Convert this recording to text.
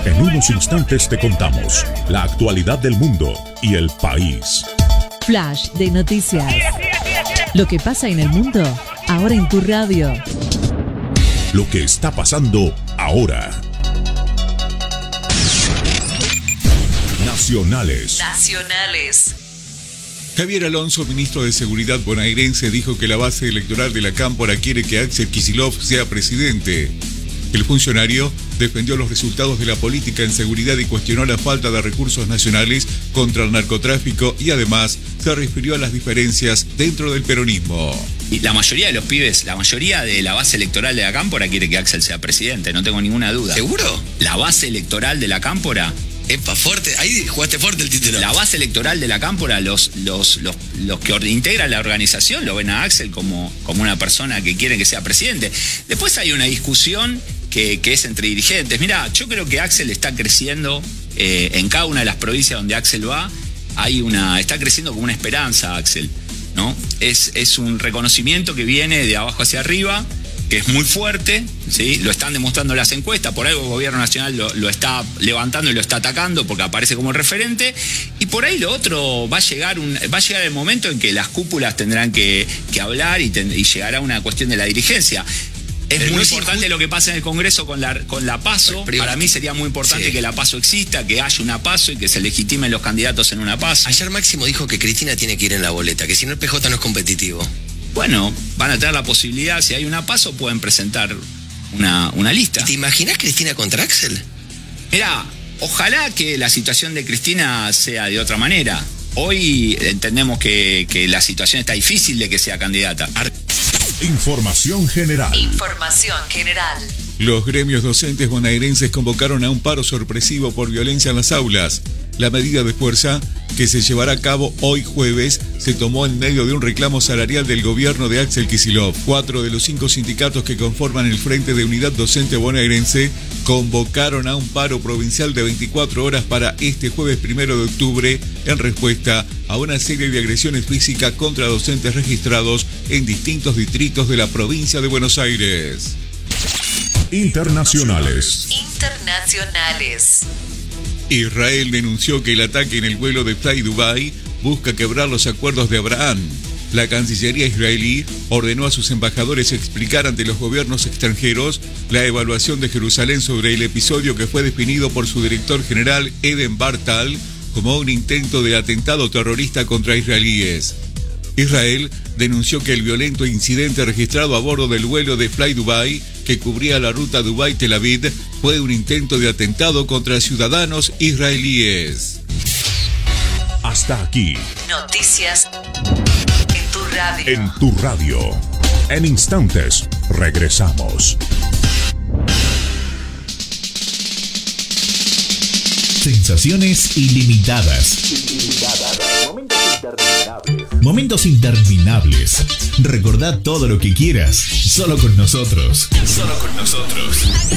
En unos instantes te contamos la actualidad del mundo y el país. Flash de noticias. Lo que pasa en el mundo, ahora en tu radio. Lo que está pasando ahora. Nacionales. Javier Alonso, ministro de Seguridad bonaerense, dijo que la base electoral de la Cámpora quiere que Axel Kicillof sea presidente. El funcionario defendió los resultados de la política en seguridad y cuestionó la falta de recursos nacionales contra el narcotráfico y además se refirió a las diferencias dentro del peronismo. Y la mayoría de los pibes, la mayoría de la base electoral de la Cámpora quiere que Axel sea presidente, no tengo ninguna duda. ¿Seguro? La base electoral de la Cámpora... Epa, fuerte, ahí jugaste fuerte el título. La base electoral de la Cámpora, los que integran la organización lo ven a Axel como una persona que quiere que sea presidente. Después hay una discusión que es entre dirigentes. Mirá, yo creo que Axel está creciendo en cada una de las provincias donde Axel va. Está creciendo como una esperanza, Axel, ¿no? Es un reconocimiento que viene de abajo hacia arriba, que es muy fuerte, ¿sí? Lo están demostrando las encuestas, por algo el gobierno nacional lo está levantando y lo está atacando porque aparece como referente, y por ahí lo otro va a llegar el momento en que las cúpulas tendrán que hablar y llegará una cuestión de la dirigencia. Es muy importante lo que pasa en el Congreso con la PASO. Para mí sería muy importante que la PASO exista, que haya una PASO y que se legitimen los candidatos en una PASO. Ayer Máximo dijo que Cristina tiene que ir en la boleta, que si no el PJ no es competitivo. Bueno, van a tener la posibilidad, si hay una PASO, pueden presentar una lista. ¿Y te imaginas Cristina contra Axel? Mirá, ojalá que la situación de Cristina sea de otra manera. Hoy entendemos que la situación está difícil de que sea candidata. Información general. Los gremios docentes bonaerenses convocaron a un paro sorpresivo por violencia en las aulas. La medida de fuerza, que se llevará a cabo hoy jueves, se tomó en medio de un reclamo salarial del gobierno de Axel Kicillof. 4 de los 5 sindicatos que conforman el Frente de Unidad Docente Bonaerense convocaron a un paro provincial de 24 horas para este jueves 1 de octubre en respuesta a una serie de agresiones físicas contra docentes registrados en distintos distritos de la provincia de Buenos Aires. Internacionales. Israel denunció que el ataque en el vuelo de Fly Dubai busca quebrar los acuerdos de Abraham. La Cancillería israelí ordenó a sus embajadores explicar ante los gobiernos extranjeros la evaluación de Jerusalén sobre el episodio que fue definido por su director general Eden Bartal como un intento de atentado terrorista contra israelíes. Israel denunció que el violento incidente registrado a bordo del vuelo de Fly Dubai, que cubría la ruta Dubái-Tel Aviv, fue un intento de atentado contra ciudadanos israelíes. Hasta aquí. Noticias en tu radio. En tu radio. En instantes, regresamos. Sensaciones ilimitadas. Momentos interminables. Recordá todo lo que quieras, solo con nosotros.